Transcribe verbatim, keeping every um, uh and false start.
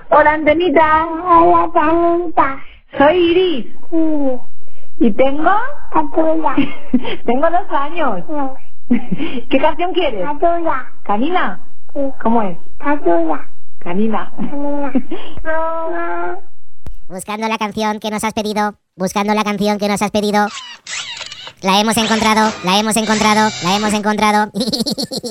Hola, Antenita. Hola, Tanita. Soy Iris. Sí. ¿Y tengo? Patula. Tengo dos años. No. ¿Qué canción quieres? Patula. ¿Canina? Sí. ¿Cómo es? Patula. Canina. Canina. No. Buscando la canción que nos has pedido, buscando la canción que nos has pedido. La hemos encontrado, la hemos encontrado, la hemos encontrado.